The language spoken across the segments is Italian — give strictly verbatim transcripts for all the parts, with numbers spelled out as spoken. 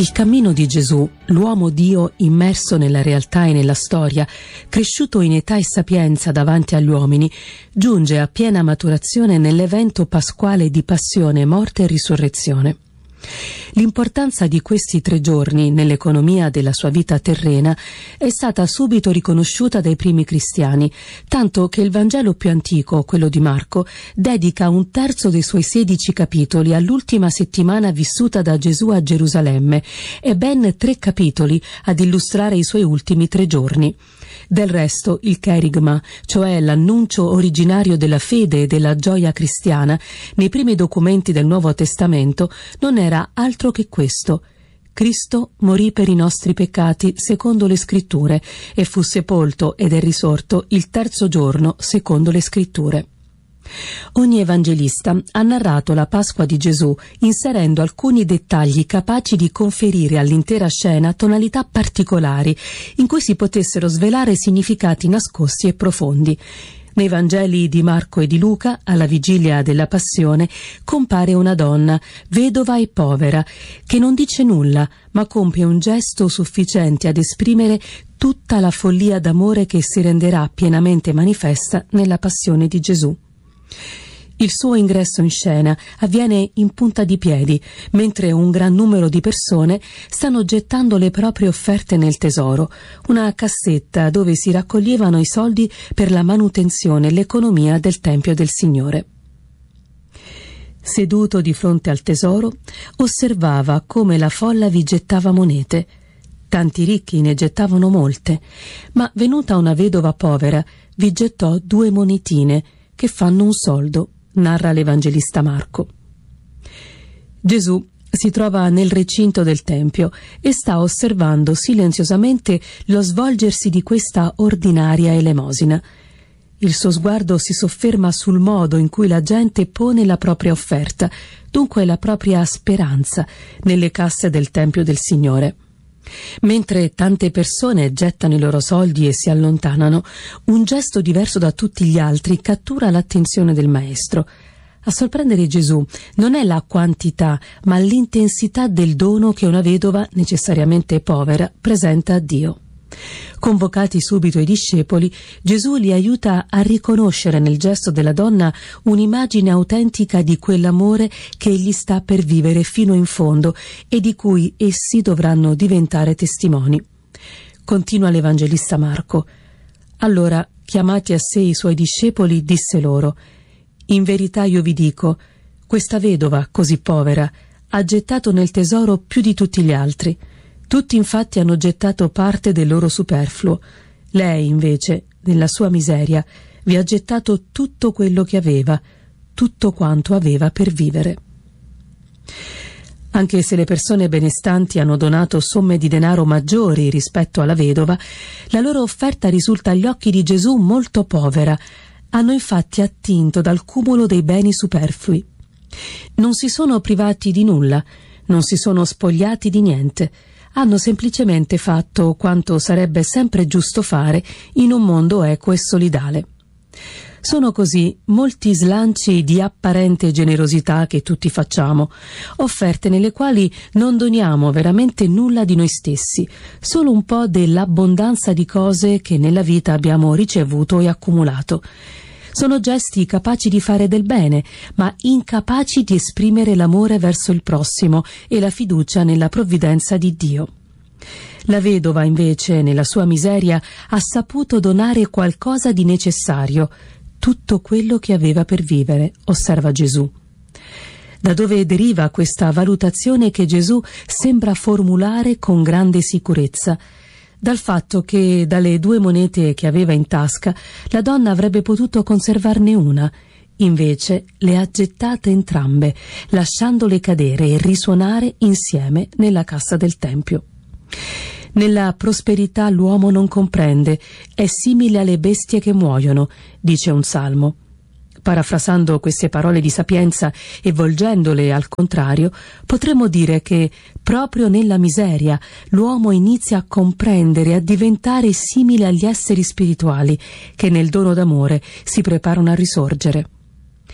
Il cammino di Gesù, l'uomo Dio immerso nella realtà e nella storia, cresciuto in età e sapienza davanti agli uomini, giunge a piena maturazione nell'evento pasquale di passione, morte e risurrezione. L'importanza di questi tre giorni nell'economia della sua vita terrena è stata subito riconosciuta dai primi cristiani, tanto che il Vangelo più antico, quello di Marco, dedica un terzo dei suoi sedici capitoli all'ultima settimana vissuta da Gesù a Gerusalemme e ben tre capitoli ad illustrare i suoi ultimi tre giorni. Del resto, il Kerigma, cioè l'annuncio originario della fede e della gioia cristiana, nei primi documenti del Nuovo Testamento non era altro che questo: Cristo morì per i nostri peccati secondo le Scritture e fu sepolto ed è risorto il terzo giorno secondo le Scritture. Ogni evangelista ha narrato la Pasqua di Gesù inserendo alcuni dettagli capaci di conferire all'intera scena tonalità particolari in cui si potessero svelare significati nascosti e profondi. Nei Vangeli di Marco e di Luca, alla vigilia della Passione, compare una donna, vedova e povera, che non dice nulla, ma compie un gesto sufficiente ad esprimere tutta la follia d'amore che si renderà pienamente manifesta nella Passione di Gesù. Il suo ingresso in scena avviene in punta di piedi, mentre un gran numero di persone stanno gettando le proprie offerte nel tesoro, una cassetta dove si raccoglievano i soldi per la manutenzione e l'economia del Tempio del Signore. Seduto di fronte al tesoro, osservava come la folla vi gettava monete. Tanti ricchi ne gettavano molte, ma venuta una vedova povera vi gettò due monetine che fanno un soldo, narra l'Evangelista Marco. Gesù si trova nel recinto del Tempio e sta osservando silenziosamente lo svolgersi di questa ordinaria elemosina. Il suo sguardo si sofferma sul modo in cui la gente pone la propria offerta, dunque la propria speranza, nelle casse del Tempio del Signore. Mentre tante persone gettano i loro soldi e si allontanano, un gesto diverso da tutti gli altri cattura l'attenzione del Maestro. A sorprendere Gesù non è la quantità, ma l'intensità del dono che una vedova, necessariamente povera, presenta a Dio. Convocati subito i discepoli, Gesù li aiuta a riconoscere nel gesto della donna un'immagine autentica di quell'amore che egli sta per vivere fino in fondo e di cui essi dovranno diventare testimoni. Continua l'Evangelista Marco. Allora, chiamati a sé i suoi discepoli, disse loro: «In verità io vi dico, questa vedova, così povera, ha gettato nel tesoro più di tutti gli altri. Tutti infatti hanno gettato parte del loro superfluo. Lei, invece, nella sua miseria, vi ha gettato tutto quello che aveva, tutto quanto aveva per vivere». Anche se le persone benestanti hanno donato somme di denaro maggiori rispetto alla vedova, la loro offerta risulta agli occhi di Gesù molto povera. Hanno infatti attinto dal cumulo dei beni superflui. Non si sono privati di nulla, non si sono spogliati di niente. Hanno semplicemente fatto quanto sarebbe sempre giusto fare in un mondo equo e solidale. Sono così molti slanci di apparente generosità che tutti facciamo, offerte nelle quali non doniamo veramente nulla di noi stessi, solo un po' dell'abbondanza di cose che nella vita abbiamo ricevuto e accumulato. Sono gesti capaci di fare del bene, ma incapaci di esprimere l'amore verso il prossimo e la fiducia nella provvidenza di Dio. La vedova, invece, nella sua miseria, ha saputo donare qualcosa di necessario, tutto quello che aveva per vivere, osserva Gesù. Da dove deriva questa valutazione che Gesù sembra formulare con grande sicurezza? Dal fatto che dalle due monete che aveva in tasca la donna avrebbe potuto conservarne una, invece le ha gettate entrambe, lasciandole cadere e risuonare insieme nella cassa del Tempio. Nella prosperità l'uomo non comprende, è simile alle bestie che muoiono, dice un salmo. Parafrasando queste parole di sapienza e volgendole al contrario, potremmo dire che proprio nella miseria l'uomo inizia a comprendere e a diventare simile agli esseri spirituali che nel dono d'amore si preparano a risorgere.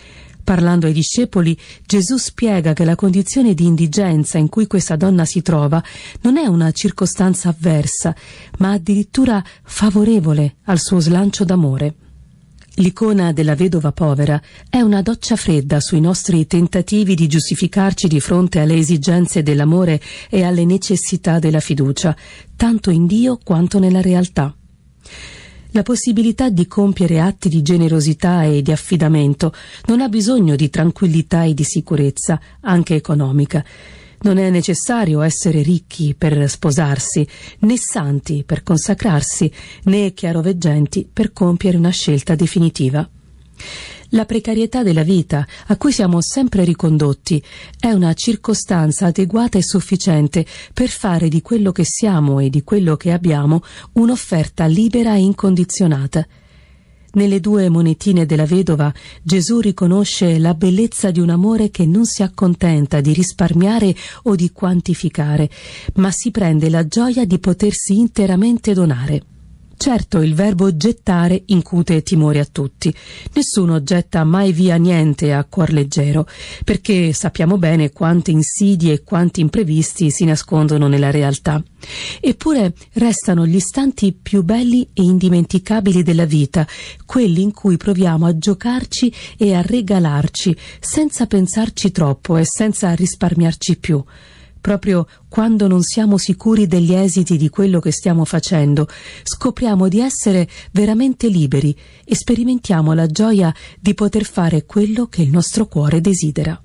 Parlando ai discepoli, Gesù spiega che la condizione di indigenza in cui questa donna si trova non è una circostanza avversa, ma addirittura favorevole al suo slancio d'amore. L'icona della vedova povera è una doccia fredda sui nostri tentativi di giustificarci di fronte alle esigenze dell'amore e alle necessità della fiducia, tanto in Dio quanto nella realtà. La possibilità di compiere atti di generosità e di affidamento non ha bisogno di tranquillità e di sicurezza, anche economica. Non è necessario essere ricchi per sposarsi, né santi per consacrarsi, né chiaroveggenti per compiere una scelta definitiva. La precarietà della vita, a cui siamo sempre ricondotti, è una circostanza adeguata e sufficiente per fare di quello che siamo e di quello che abbiamo un'offerta libera e incondizionata. Nelle due monetine della vedova Gesù riconosce la bellezza di un amore che non si accontenta di risparmiare o di quantificare, ma si prende la gioia di potersi interamente donare. Certo, il verbo gettare incute timore a tutti. Nessuno getta mai via niente a cuor leggero, perché sappiamo bene quante insidie e quanti imprevisti si nascondono nella realtà. Eppure restano gli istanti più belli e indimenticabili della vita, quelli in cui proviamo a giocarci e a regalarci, senza pensarci troppo e senza risparmiarci più. Proprio quando non siamo sicuri degli esiti di quello che stiamo facendo, scopriamo di essere veramente liberi e sperimentiamo la gioia di poter fare quello che il nostro cuore desidera.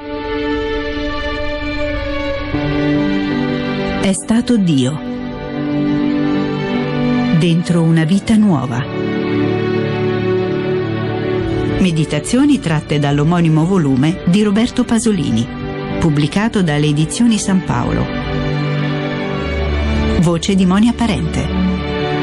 È stato Dio. Dentro una vita nuova. Meditazioni tratte dall'omonimo volume di Roberto Pasolini, pubblicato dalle Edizioni San Paolo. Voce di Monia Parente.